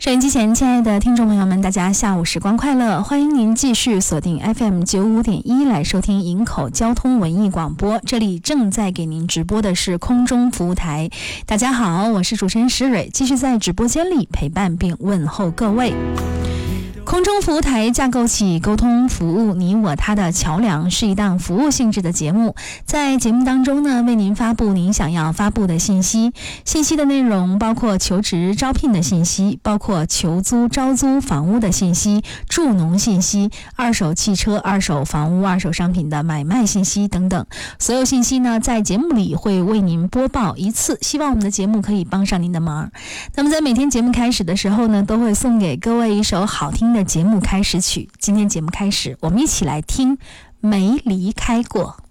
收音机前亲爱的听众朋友们，大家下午时光快乐，欢迎您继续锁定 FM95.1 来收听营口交通文艺广播，这里正在给您直播的是空中服务台。大家好，我是主持人石蕊，继续在直播间里陪伴并问候各位。空中服务台架构起沟通服务你我他的桥梁，是一档服务性质的节目。在节目当中呢，为您发布您想要发布的信息的内容包括求职招聘的信息，包括求租招租房屋的信息，助农信息，二手汽车、二手房屋、二手商品的买卖信息等等。所有信息呢，在节目里会为您播报一次，希望我们的节目可以帮上您的忙。那么在每天节目开始的时候呢，都会送给各位一首好听的节目开始曲。今天节目开始，我们一起来听《没离开过》。